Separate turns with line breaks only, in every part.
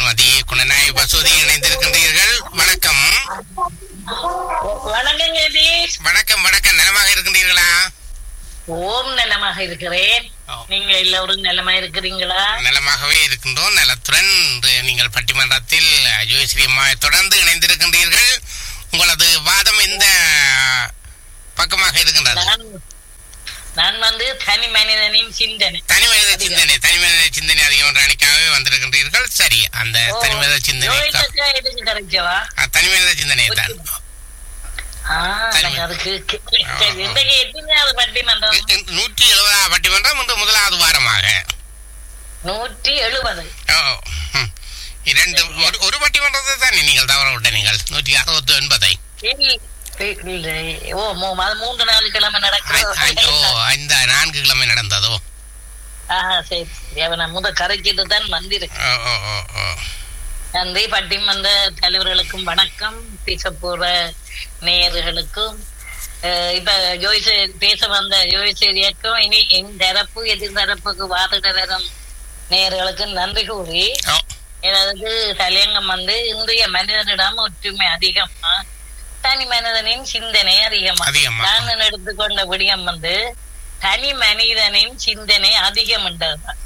திருமதி குணநாயகி பசுவதி இணைந்திருக்கின்றீர்கள். வணக்கம்.
வணக்கம் ஜெகதீஷ்.
வணக்கம் வணக்கம். நலமாக இருக்கின்றீர்களா?
ஓம் நலமாக இருக்கிறேன். நீங்க எல்லோரும் நலமா இருக்கிறீங்களா?
நலமாகவே இருக்கின்றோம். நலத்துடன் நீங்கள் பட்டிமன்றத்தில் ஜோதிஸ்ரீ அம்மாவை தொடர்ந்து இணைந்திருக்கின்றீர்கள். உங்களது வாதம் எந்த பக்கமாக இருக்கின்றது?
நான் தனி மனிதனின் சிந்தனை
அதிகம் அணிக்காகவே வந்திருக்கின்றீர்கள். சரி, அந்த தனிமனித சிந்தனை தனிமனித சிந்தனை தான் 170 பட்டிமன்றம் இன்று முதலாவது வாரமாக
170.
ஒரு பட்டிமன்றத்தை தான் நீங்கள் தவற விட்ட. நீங்கள் 169
3-4 கிழமை நடக்கிறது.
4 கிழமை நடந்ததோ?
சரி, முதல் கரைக்கிட்டு தான் வந்திருக்கேன். நன்றி. பட்டிமன்ற தலைவர்களுக்கும் வணக்கம். பேச போற நேயர்களுக்கும் இப்ப பேச வந்த ஜோதிஸ்ரீக்கும் இனி என் தரப்பு எதிர்தரப்புக்கு வாதிட வரும் நேயர்களுக்கும் நன்றி கூறி, ஏதாவது தலையங்கம் இன்றைய மனிதனிடம் ஒற்றுமை அதிகமா, தனி மனிதனின் சிந்தனை அதிகமா. நான் எடுத்துக்கொண்ட விடயம் தனி மனிதனின் சிந்தனை அதிகம் என்றதுதான்.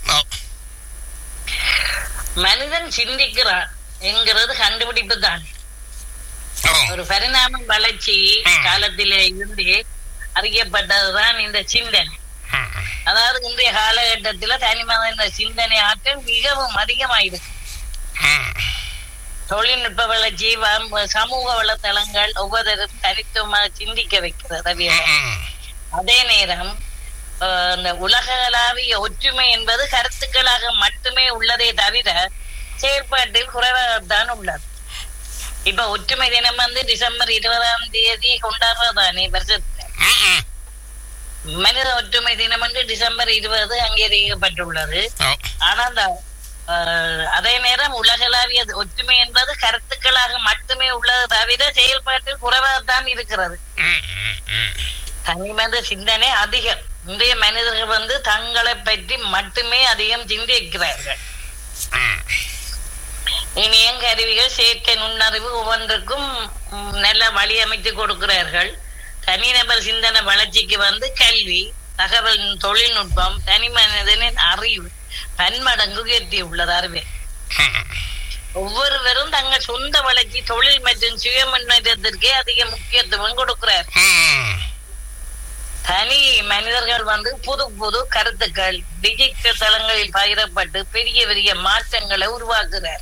மனிதன் சிந்திக்கிறான் என்கிறது கண்டுபிடிப்பு தான். ஒரு பரிணாம வளர்ச்சி காலத்திலே இருந்து அறியப்பட்டதுதான் இந்த சிந்தனை. அதாவது இன்றைய காலகட்டத்துல தனி மனித சிந்தனை ஆற்றல் மிகவும் அதிகமாயிருக்கு. தொழில்நுட்ப வளர்ச்சி, சமூக வலைத்தளங்கள் ஒவ்வொருத்தரும் தனித்துவமாக சிந்திக்க வைக்கிறது. அதே நேரம் இந்த உலகளாவிய ஒற்றுமை என்பது கருத்துக்களாக மட்டுமே உள்ளதே தவிர செயற்பாட்டில் குறைவாகத்தான் உள்ளது. இப்ப ஒற்றுமை தினம் டிசம்பர் 20ஆம் தேதி கொண்டாடுறதானே வருஷத்துல. மனித ஒற்றுமை தினம் டிசம்பர் 20 அங்கீகரிக்கப்பட்டுள்ளது. ஆனா அதே நேரம் உலகளாவிய ஒற்றுமை என்பது கருத்துக்களாக மட்டுமே உள்ளது தவிர செயல்பாட்டில் குறைவாகத்தான் இருக்கிறது. தனிமனித சிந்தனை அதிகம். இன்றைய மனிதர்கள் தங்களை பற்றி மட்டுமே அதிகம் சிந்திக்கிறார்கள். இனிய கருவிகள், செயற்கை நுண்ணறிவு ஒவ்வொன்றுக்கும் நல்ல வழி அமைத்து கொடுக்கிறார்கள். தனிநபர் சிந்தனை வளர்ச்சிக்கு கல்வி, தகவல் தொழில்நுட்பம் தனி மனிதனின் அறிவு பன்மடங்கு உயர்த்தி உள்ளது. அறிவே ஒவ்வொருவரும் தங்கள் சொந்த வளர்ச்சி, தொழில் மற்றும் சுய முன்னேற்றத்திற்கே அதிக முக்கியத்துவம் கொடுக்கிறார். தனி மனிதர்கள் புது புது கருத்துக்கள் டிஜிட்டல் தளங்களில் பகிரப்பட்டு பெரிய பெரிய மாற்றங்களை உருவாக்குறார்.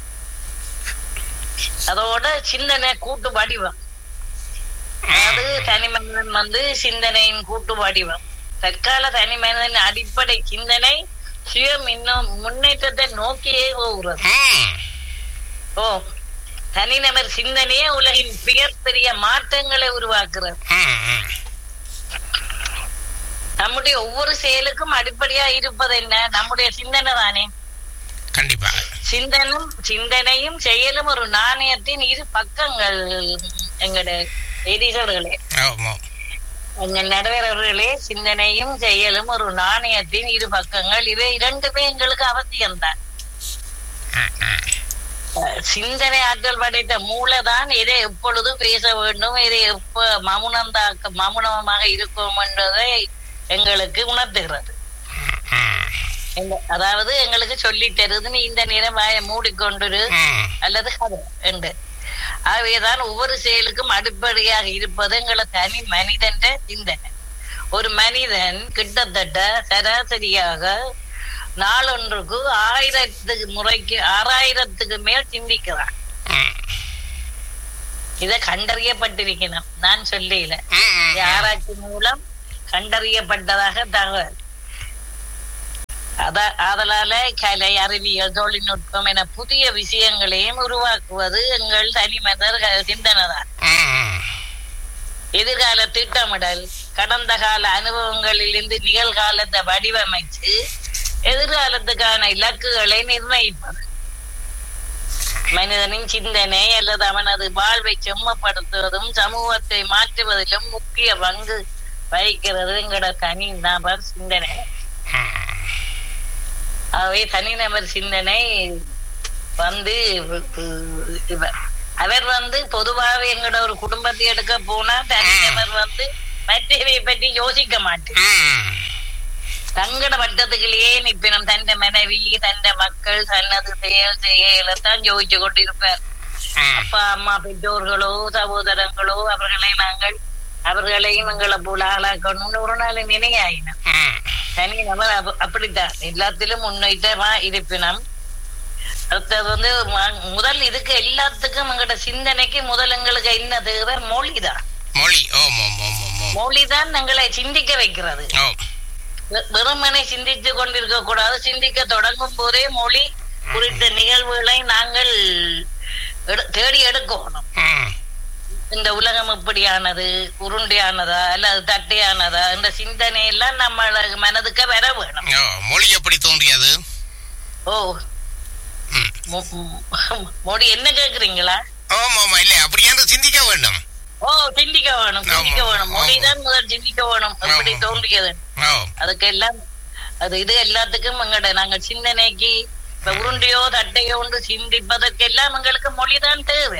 அதோட சிந்தனை கூட்டு வடிவம். அதாவது தனி மனிதன் சிந்தனையின் கூட்டு வடிவம். தற்கால தனி மனிதனின் அடிப்படை சிந்தனை சுயம் இன்னும் முன்னேற்றத்தை நோக்கியே போகிறது. தனிநபர் சிந்தனையே உலகின் மிகப்பெரிய மாற்றங்களை உருவாக்குறது. நம்முடைய ஒவ்வொரு செயலுக்கும் அடிப்படையா இருப்பது என்ன? நம்முடைய சிந்தனை தானே.
கண்டிப்பா.
சிந்தனையும் செயலும் ஒரு நாணயத்தின் இரு பக்கங்கள். எங்களுடைய எதிர்களே, எங்கள் நடுவர்களே, சிந்தனையும் செயலும் ஒரு நாணயத்தின் இரு பக்கங்கள். இவை இரண்டுமே எங்களுக்கு அவசியம்தான். சிந்தனை ஆற்றல் படைத்த மூளைதான் எதை எப்பொழுது பேச வேண்டும், எதை எப்ப மௌனமாக இருக்கும் என்றதை எங்களுக்கு உணர்த்துகிறது. அதாவது எங்களுக்கு சொல்லி தருது, நீ இந்த நேரம் வாயை மூடிக்கொண்டு அல்லது என்று. ஆகவேதான் ஒவ்வொரு செயலுக்கும் அடிப்படையாக இருப்பது எங்களை தனி மனிதன் சிந்தனை. ஒரு மனிதன் கிட்டத்தட்ட சராசரியாக நாளொன்றுக்கு 6000க்கு மேல் சிந்திக்கிறான். இத கண்டறியப்பட்டிருக்கணும், நான் சொல்லல, ஆராய்ச்சி மூலம் கண்டறியப்பட்டதாக தகவல். அதனால கலை, அறிவியல், தொழில்நுட்பம் என புதிய விஷயங்களையும் உருவாக்குவது எங்கள் தனிமனிதர் சிந்தனை தான். எதிர்கால திட்டமிடல், கடந்த கால அனுபவங்களில் இருந்து நிகழ்காலத்தை வடிவமைச்சு எதிர்காலத்துக்கான இலக்குகளை நிர்ணயிப்பது மனிதனின் சிந்தனை. அல்லது அவனது வாழ்வை செம்மப்படுத்துவதும் சமூகத்தை மாற்றுவதிலும் முக்கிய பங்கு வகிக்கிறது எங்களோட தனி நபர் சிந்தனை. ஆகவே தனிநபர் சிந்தனை வந்து அவர் வந்து பொதுவாக எங்களோட ஒரு குடும்பத்தை எடுக்க போனா தனிநபர் வந்து மற்றவை பற்றி யோசிக்க மாட்டேன். தங்கட வட்டத்துக்குள்ளேயே நிப்பினம் தன்னை மனைவி தன்னை மக்கள் தன்னது செயலத்தான் யோசிச்சு கொண்டிருப்பார். அப்பா அம்மா பெற்றோர்களோ சகோதரங்களோ அவர்களையும் எங்களை போல ஆளாக்கணும்னு ஒரு நாள் நினையாயினம். தனி நபர் அப்படித்தான் எல்லாத்திலும் முன்னேற்றமா இருப்பினம். அடுத்தது வந்து முதல் இதுக்கு எல்லாத்துக்கும் எங்கட சிந்தனைக்கு முதல் எங்களுக்கு என்ன தேவை? மொழிதான். மொழிதான் எங்களை சிந்திக்க வைக்கிறது. வெறுமனை சிந்தித்து கொண்டிருக்க கூடாது. சிந்திக்க தொடங்கும் போதே மொழி குறித்த நிகழ்வுகளை நாங்கள் தேடி எடுக்கணும். இந்த உலகம் எப்படியானது, உருண்டையானதா அல்லது தட்டையானதா என்ற சிந்தனை எல்லாம் நம்ம மனதுக்கு வர வேணும்.
மொழி எப்படி தோன்றியது?
மொழி என்ன கேக்குறீங்களா?
இல்ல அப்படியே சிந்திக்க வேண்டும்.
சிந்திக்க வேணும். மொழிதான் முதல் சிந்திக்க வேணும். எப்படி தோன்றியது அதுக்கெல்லாம் இது எல்லாத்துக்கும் நாங்க சிந்தனைக்கு உருண்டையோ தட்டையோ ஒன்று சிந்திப்பதற்கெல்லாம் எங்களுக்கு மொழிதான் தேவை.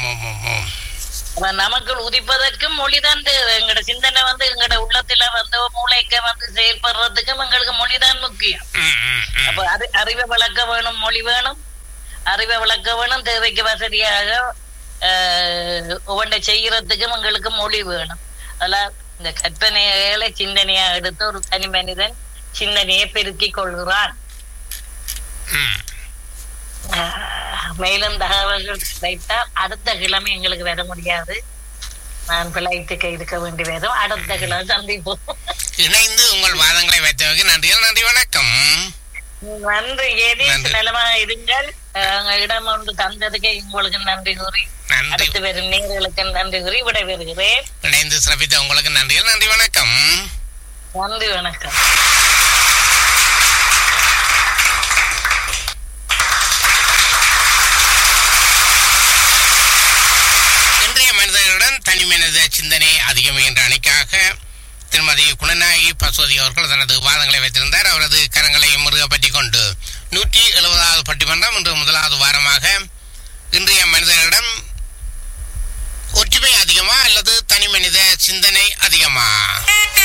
நமக்கு உதிப்பதற்கும் மொழிதான் தேவை. எங்கட சிந்தனை வந்து எங்கட உள்ளத்துல வந்து மூளைக்க வந்து செயல்படுறதுக்கும் எங்களுக்கு மொழிதான் முக்கியம். அப்ப அறிவை வளர்க்க வேணும், மொழி வேணும். அறிவை வளர்க்க வேணும், தேவைக்கு வசதியாக ஒவ்வொன்றை செய்யறதுக்கும் எங்களுக்கு மொழி வேணும். அதெல்லாம் இந்த கற்பனைகளை சிந்தனையா எடுத்து ஒரு தனி மனிதன் சிந்தனையை பெருக்கிக் கொள்கிறான். மேலும் தகவல்கள் கிடைத்தால் அடுத்த கிழமை எங்களுக்கு வர முடியாது. நான் பிழைத்துக்க இருக்க வேண்டி வரும். அடுத்த கிழமை சந்திப்போம்.
இணைந்து உங்கள் வாதங்களை வைத்தவர்கள் நன்றிகள். நன்றி, வணக்கம்.
நன்றி. நலமா இருங்கள். இடம் ஒன்று தந்ததுக்கு உங்களுக்கு நன்றி கூறி அடுத்து வரும் நேர்களுக்கு நன்றி கூறி விடைபெறுகிறேன்.
இணைந்து சிறப்பித்த உங்களுக்கு நன்றிகள். நன்றி, வணக்கம்.
நன்றி, வணக்கம்.
தனி மனித சிந்தனை அதிகம் என்ற அணிக்காக திருமதி குணநாயகி பசுவதி அவர்கள் தனது வாதங்களை வைத்திருந்தார். அவரது கரங்களை முருக பற்றி கொண்டு 170வது பட்டிமன்றம் இன்று முதலாவது வாரமாக இன்றைய மனிதர்களிடம் ஒற்றுமை அதிகமா அல்லது தனி மனித சிந்தனை அதிகமா?